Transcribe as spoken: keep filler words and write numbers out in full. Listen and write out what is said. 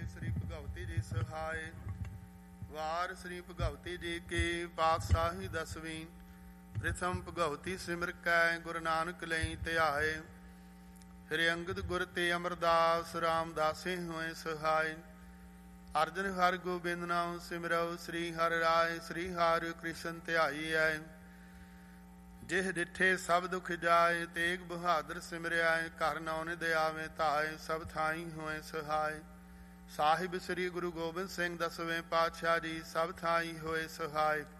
ਸ੍ਰੀ ਭਗਵਤੀ ਜੀ ਸਹਾਇ। ਵਾਰ ਸ੍ਰੀ ਭਗਵਤੀ ਜੀ ਕੀ ਪਾਤਸ਼ਾਹੀ ਦਸਵੀਂ। ਪ੍ਰਥਮ ਭਗਵਤੀ ਸਿਮਰ ਕੈ ਗੁਰੂ ਨਾਨਕ ਲਈ ਧਿਆਏ। ਫਿਰ ਅੰਗਦ ਗੁਰ ਤੇ ਅਮਰਦਾਸ ਰਾਮਦਾਸੇ ਹੋਏ ਸਹਾਇ। ਅਰਜਨ ਹਰਿ ਗੋਬਿੰਦ ਨਾਮ ਸਿਮਰਉ ਸ੍ਰੀ ਹਰਿ ਰਾਏ। ਸ੍ਰੀ ਹਰਿ ਕ੍ਰਿਸ਼ਨ ਧਿਆਈ ਐ। ਜਿਹ ਡਿਠੇ ਸਭ ਦੁਖ ਜਾਏ। ਤੇਗ ਬਹਾਦਰ ਸਿਮਰਿਆ ਘਰ ਨੌਨਿਦ ਆਵੇ ਧਾਏ। ਸਭ ਥਾਈ ਹੋਏ ਸਹਾਇ। ਸਾਹਿਬ ਸ੍ਰੀ ਗੁਰੂ ਗੋਬਿੰਦ ਸਿੰਘ ਦਸਵੇਂ ਪਾਤਸ਼ਾਹ ਜੀ ਸਭ ਥਾਈ ਹੋਏ ਸਹਾਇ।